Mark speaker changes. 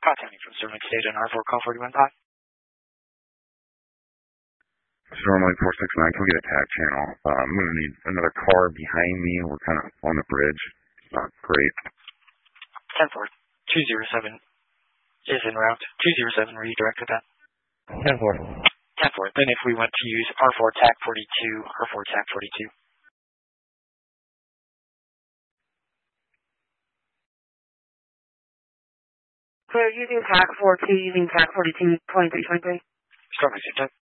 Speaker 1: Contacting from Sterling State and R4 call 41 5.
Speaker 2: Sterling 469, can we get a tag channel? I'm going to need another car behind me. We're kind of on the bridge. It's not great.
Speaker 1: 10-4, 207 is en route. 207 redirected that.
Speaker 3: 10-4.
Speaker 1: 10-4. Then if we want to use R4 TAC 42, R4 TAC 42.
Speaker 4: Clear using TAC 42, using TAC 42, 2323.
Speaker 1: Strongly same time.